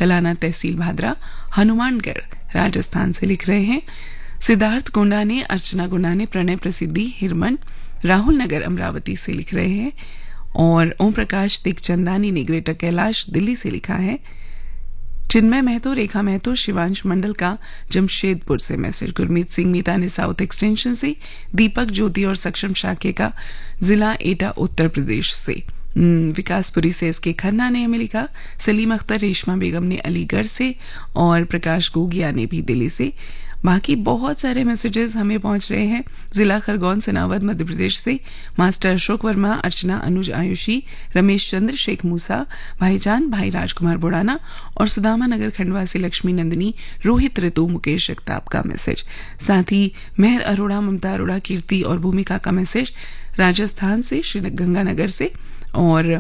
कलाना तहसील भादरा हनुमानगढ़ राजस्थान से लिख रहे हैं। सिद्धार्थ गुंडा ने, अर्चना गुंडा ने प्रणय प्रसिद्धि हिरमन राहुल नगर अमरावती से लिख रहे हैं। और ओम प्रकाश दिग्चंदानी ने ग्रेटर कैलाश दिल्ली से लिखा है। चिन्मय महतो, रेखा महतो, शिवांश मंडल का जमशेदपुर से मैसेज। गुरमीत सिंह मीता ने साउथ एक्सटेंशन से, दीपक ज्योति और सक्षम शाके का जिला एटा उत्तर प्रदेश से। विकासपुरी से एसके खन्ना ने हमें लिखा। सलीम अख्तर, रेशमा बेगम ने अलीगढ़ से और प्रकाश गोगिया ने भी दिल्ली से। बाकी बहुत सारे मैसेजेस हमें पहुंच रहे हैं। जिला खरगोन सनावद मध्य प्रदेश से मास्टर अशोक वर्मा, अर्चना, अनुज आयुषी, रमेश चंद्र, शेख मूसा, भाईजान, भाई राजकुमार बुड़ाना और सुदामा नगर खंडवा से लक्ष्मी नंदिनी, रोहित ऋतु, मुकेश जगताप का मैसेज। साथ ही मेहर अरोड़ा, ममता अरोड़ा, कीर्ति और भूमिका का मैसेज राजस्थान से, श्री गंगानगर से। और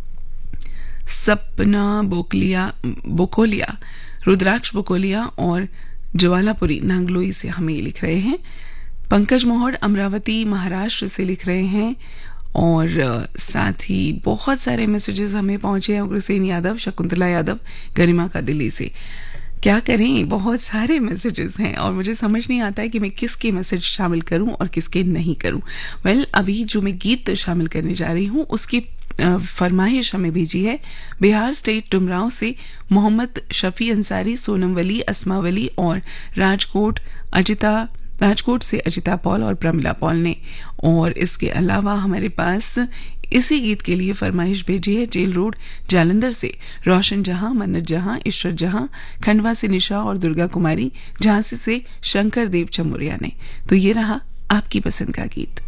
सपना बोकोलिया, रुद्राक्ष बोकोलिया और ज्वालापुरी नांगलोई से हमें लिख रहे हैं। पंकज मोहड़ अमरावती महाराष्ट्र से लिख रहे हैं। और साथ ही बहुत सारे मैसेजेस हमें पहुंचे हैं। उग्रसेन यादव, शकुंतला यादव, गरिमा का दिल्ली से। क्या करें, बहुत सारे मैसेजेस हैं और मुझे समझ नहीं आता है कि मैं किसके मैसेज शामिल करूं और किसके नहीं करूं। अभी जो मैं गीत शामिल करने जा रही हूं उसकी फरमाइश हमें भेजी है बिहार स्टेट डुमरांव से मोहम्मद शफी अंसारी, सोनम वली, अस्मा वली और राजकोट से अजिता पॉल और प्रमिला पॉल ने। और इसके अलावा हमारे पास इसी गीत के लिए फरमाइश भेजी है जेल रोड जालंधर से रोशन जहां, मन्नत जहां, इशरत जहां, खंडवा से निशा और दुर्गा कुमारी, झांसी से शंकर देव चमुरिया ने। तो ये रहा आपकी पसंद का गीत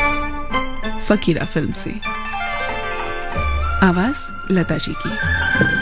फकीरा फिल्म से। आवाज लता जी की।